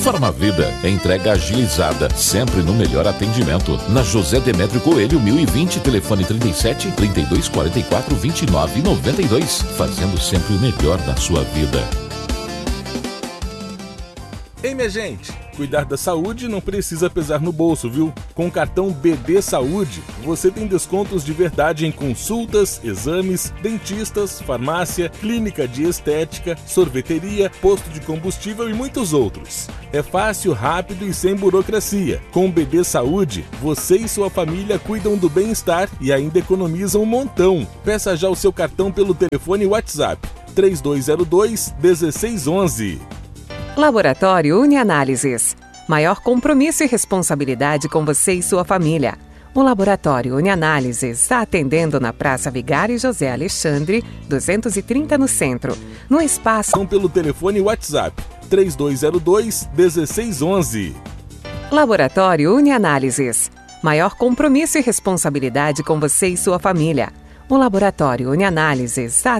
Farmavida, entrega agilizada, sempre no melhor atendimento. Na José Demétrio Coelho, 1020, telefone 37 32 44 29 92. Fazendo sempre o melhor da sua vida. Ei, minha gente, cuidar da saúde não precisa pesar no bolso, viu? Com o cartão BD Saúde, você tem descontos de verdade em consultas, exames, dentistas, farmácia, clínica de estética, sorveteria, posto de combustível e muitos outros. É fácil, rápido e sem burocracia. Com o BD Saúde, você e sua família cuidam do bem-estar e ainda economizam um montão. Peça já o seu cartão pelo telefone WhatsApp 3202-1611. Laboratório UniAnálises. Maior compromisso e responsabilidade com você e sua família. O Laboratório UniAnálises está atendendo na Praça Vigário José Alexandre, 230 no centro. No espaço... pelo telefone WhatsApp 3202-1611. Laboratório UniAnálises. Maior compromisso e responsabilidade com você e sua família. O Laboratório UniAnálises está